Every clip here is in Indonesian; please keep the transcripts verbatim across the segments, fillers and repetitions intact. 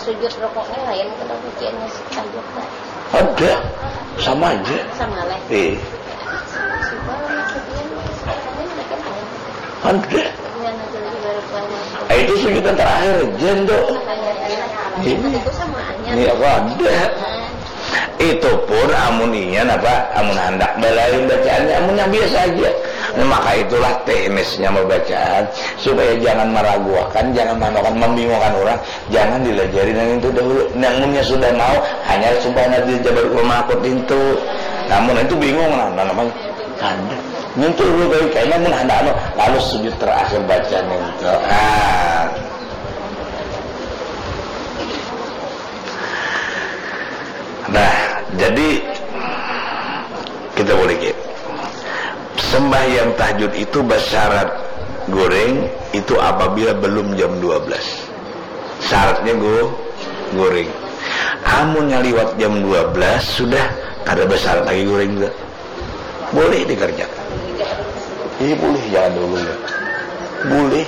sujud rokoknya lain kalau ujiannya tajud lah. Ada, sama aja. Sama lah. Eh. Ada. Eh, itu sujudan terakhir jendo. Ini. Ini apa ada? Itu pun amunian apa? Amun hendak belain bacaannya, amun yang biasa aja. Nah, maka itulah teknisnya membacaan supaya jangan meragukan, jangan memakan, membingungkan orang, jangan dilajari yang itu dahulu. Namunnya sudah mau hanya subhanallah di Jabal Mahmud itu. Namun itu bingung lah, namanya ada. Nyentuh dulu kayak kayaknya mun hendak anu lalu sujud terakhir bacaan itu. Ah. Nah, jadi kita boleh gitu. Sembahyang tahajud itu bersyarat goreng itu apabila belum jam dua belas. Syaratnya go goreng. Amun ngaliwat jam dua belas sudah ada bersyarat lagi goreng juga. Boleh dikerjakan. Ini boleh, jangan dulu ya. Boleh.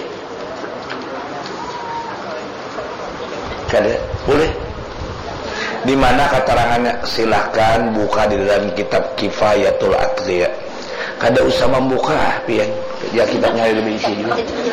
Kada boleh. Di mana keterangannya silahkan buka di dalam kitab Kifayatul Atqiya. Kada usah membuka, pian. Ya kitabnya lebih isi juga.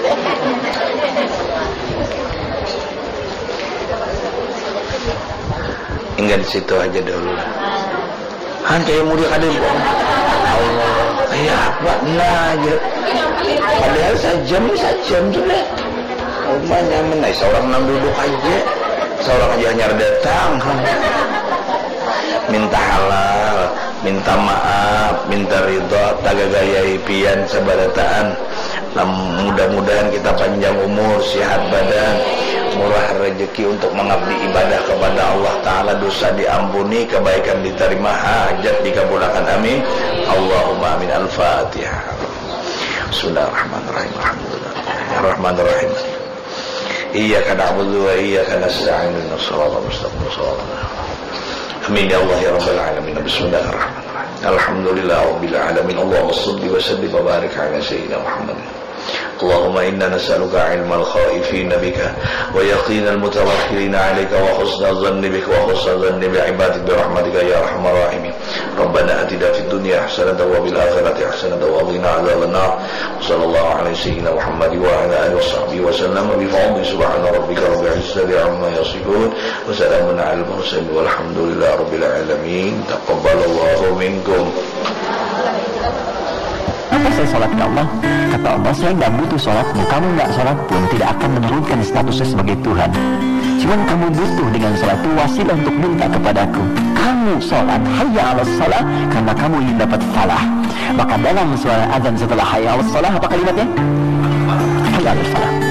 Hingga di situ aja dulu. Hancai mulia kada Allah. Ya apa nah aja. Padahal sajam sajam sudah. Rumahnya menai seorang enam duduk aja. Seorang aja hanya datang. Minta halal, minta maaf, minta ridha, tagagayai pian sabarataan. Mudah-mudahan kita panjang umur, sehat badan, murah rezeki untuk mengabdi ibadah kepada Allah Ta'ala, dosa diampuni, kebaikan diterima, hajat dikabulkan, amin. Allahumma amin. Al-Fatihah. Bismillahirrahmanirrahim. Alhamdulillahirrahmanirrahim. Iyyaka na'budu wa iyyaka nasta'in. Ihdinas siratal mustaqim. Amin ya Allah ya rabbal alamin. Bismillahirrahmanirrahim. Alhamdulillah rabbil alamin. Allahumma shalli wa sallim wa barik ala sayyidina Muhammad. اللهم إنا نسألك علم الخائفين بك ويقين المتوكلين عليك وحسن الظن بك وحسن الظن بعبادك برحمتك يا أرحم الراحمين. ربنا آتنا في الدنيا حسنة وفي الآخرة حسنة وقنا عذاب النار. وصلى الله على سيدنا محمد وعلى آله وصحبه وسلم بفضل سبحان ربك رب العزة عما يصفون وسلام على المرسلين والحمد لله رب العالمين. تقبل الله منكم. Apa saya sholat ke Allah? Kata Allah, saya nggak butuh sholatmu. Kamu nggak sholat pun tidak akan menurunkan statusnya sebagai Tuhan. Cuman kamu butuh dengan sholat itu wasilah untuk minta kepadaku. Kamu sholat hayya ala sholat karena kamu ingin dapat falah. Maka dalam suara azan setelah hayya ala sholat apa kalimatnya? Hayya ala sholat.